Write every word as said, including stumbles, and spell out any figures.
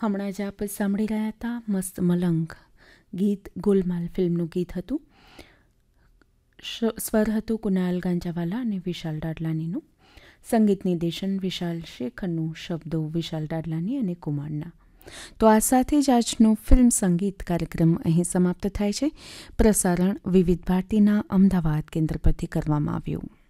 હમણાં જ આપ સાંભળી રહ્યા હતા મસ્ત મલંગ ગીત ગોલમાલ ફિલ્મનું ગીત હતું. સ્વર હતું કુનાલ ગાંજાવાલા અને વિશાલ દાડલાનીનું. સંગીત નિર્દેશન વિશાલ શેખરનું, શબ્દો વિશાલ દાડલાની અને કુમારના. તો આ સાથે જ આજનો ફિલ્મ સંગીત કાર્યક્રમ અહીં સમાપ્ત થાય છે. પ્રસારણ વિવિધ ભારતીના અમદાવાદ કેન્દ્ર પરથી કરવામાં આવ્યું.